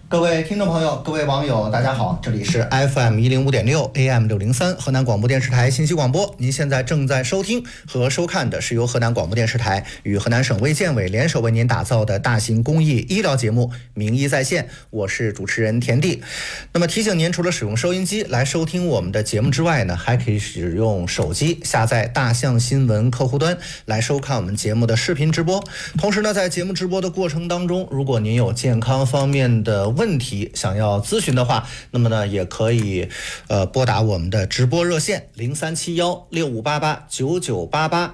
各位听众朋友，各位网友，大家好，这里是 FM105.6 AM603 河南广播电视台信息广播。您现在正在收听和收看的是由河南广播电视台与河南省卫健委联手为您打造的大型公益医疗节目《名医在线》，我是主持人田地。那么提醒您，除了使用收音机来收听我们的节目之外呢，还可以使用手机下载大象新闻客户端来收看我们节目的视频直播。同时呢，在节目直播的过程当中，如果您有健康方面的问题想要咨询的话，那么呢也可以拨打我们的直播热线037165889988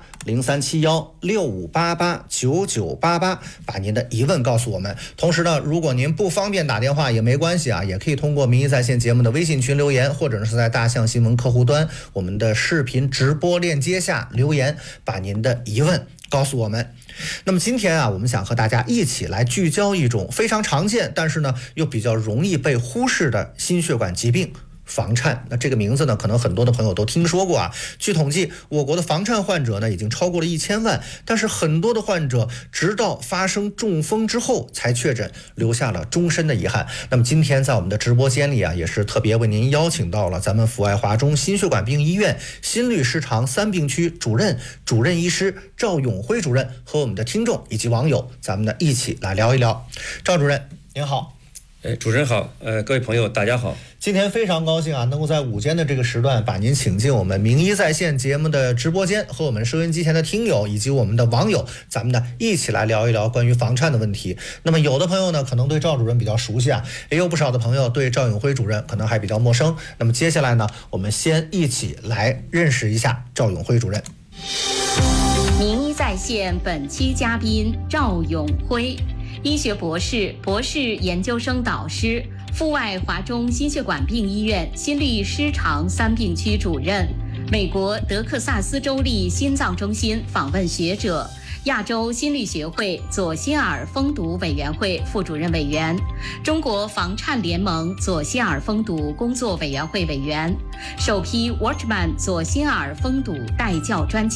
037165889988，把您的疑问告诉我们。同时呢，如果您不方便打电话也没关系啊，也可以通过民医在线节目的微信群留言，或者是在大象新闻客户端我们的视频直播链接下留言，把您的疑问告诉我们。那么今天啊，我们想和大家一起来聚焦一种非常常见，但是呢又比较容易被忽视的心血管疾病——房颤。那这个名字呢，可能很多的朋友都听说过啊。据统计，我国的房颤患者呢已经超过了1000万，但是很多的患者直到发生中风之后才确诊，留下了终身的遗憾。那么今天在我们的直播间里啊，也是特别为您邀请到了咱们阜外华中心血管病医院心律失常3病区主任医师赵永辉主任和我们的听众以及网友，咱们呢一起来聊一聊。赵主任您好。 主持人好，各位朋友大家好。 今天非常高兴啊，能够在午间的这个时段把您请进我们名医在线节目的直播间，和我们收音机前的听友以及我们的网友，咱们呢一起来聊一聊关于房颤的问题。那么有的朋友呢可能对赵主任比较熟悉啊，也有不少的朋友对赵永辉主任可能还比较陌生。那么接下来呢，我们先一起来认识一下赵永辉主任。 名医在线本期嘉宾赵永辉，医学博士、博士研究生导师，阜外华中心血管病医院心律失常3病区主任，美国德克萨斯州立心脏中心访问学者，亚洲心律学会左心耳封堵委员会副主任委员，中国房颤联盟左心耳封堵工作委员会委员，首批 Watchman 左心耳封堵带教专家。